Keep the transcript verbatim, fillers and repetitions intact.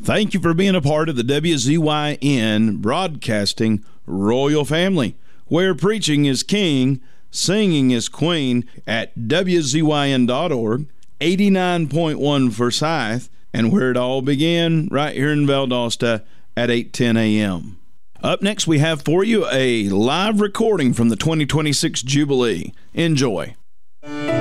Thank you for being a part of the W Z Y N Broadcasting Royal Family, where preaching is king, singing is queen, at W Z Y N dot org, eighty-nine point one Forsyth, and where it all began, right here in Valdosta at eight ten a.m. Up next, we have for you a live recording from the twenty twenty-six Jubilee. Enjoy.